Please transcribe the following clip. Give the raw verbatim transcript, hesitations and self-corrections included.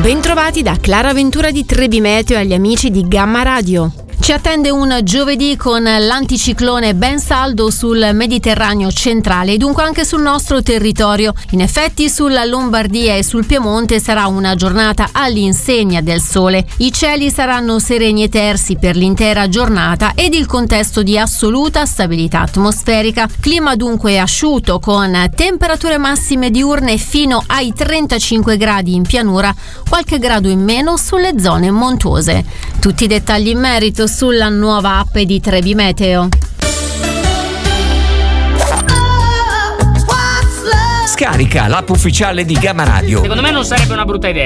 Bentrovati da Clara Ventura di Trebi Meteo e agli amici di Gamma Radio. Ci attende un giovedì con l'anticiclone ben saldo sul Mediterraneo centrale e dunque anche sul nostro territorio. In effetti sulla Lombardia e sul Piemonte sarà una giornata all'insegna del sole. I cieli saranno sereni e tersi per l'intera giornata ed il contesto di assoluta stabilità atmosferica. Clima dunque asciutto con temperature massime diurne fino ai trentacinque gradi in pianura, qualche grado in meno sulle zone montuose. Tutti i dettagli in merito sulla nuova app di Trebi Meteo. Scarica l'app ufficiale di Gamma Radio. Secondo me non sarebbe una brutta idea.